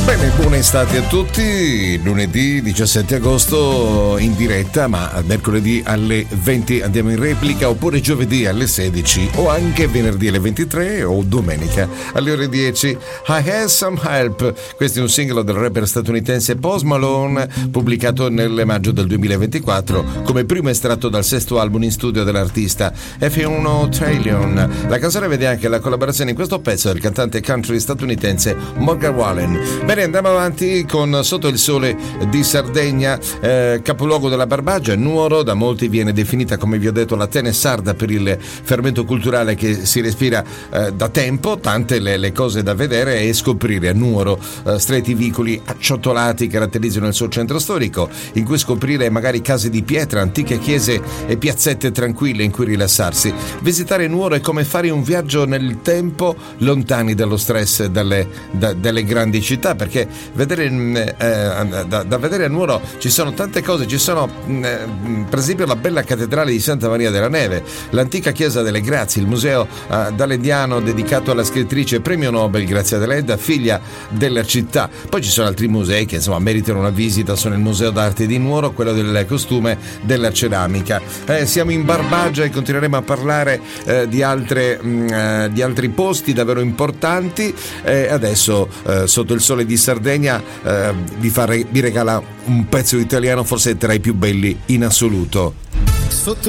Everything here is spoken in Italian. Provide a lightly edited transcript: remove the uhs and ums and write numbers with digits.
Bene, buona estate a tutti. Lunedì 17 agosto in diretta, ma mercoledì alle 20 andiamo in replica, oppure giovedì alle 16 o anche venerdì alle 23 o domenica alle ore 10. I Had Some Help. Questo è un singolo del rapper statunitense Post Malone, pubblicato nel maggio del 2024 come primo estratto dal sesto album in studio dell'artista F1 Trillion. La canzone vede anche la collaborazione in questo pezzo del cantante country statunitense Morgan Wallen. Bene, andiamo avanti con Sotto il sole di Sardegna, capoluogo della Barbagia. Nuoro da molti viene definita, come vi ho detto, l'Atene sarda per il fermento culturale che si respira da tempo, tante le cose da vedere e scoprire. A Nuoro stretti vicoli acciottolati caratterizzano il suo centro storico, in cui scoprire magari case di pietra, antiche chiese e piazzette tranquille in cui rilassarsi. Visitare Nuoro è come fare un viaggio nel tempo, lontani dallo stress delle grandi città, perché da vedere a Nuoro ci sono tante cose. Ci sono per esempio la bella cattedrale di Santa Maria della Neve, l'antica chiesa delle Grazie, il museo dalendiano dedicato alla scrittrice premio Nobel Grazia Deledda, figlia della città. Poi ci sono altri musei che insomma meritano una visita, sono il Museo d'Arte di Nuoro, quello del costume, della ceramica. Siamo in Barbagia e continueremo a parlare di altri posti davvero importanti. Adesso Sotto il sole di Sardegna vi regala un pezzo italiano forse tra i più belli in assoluto.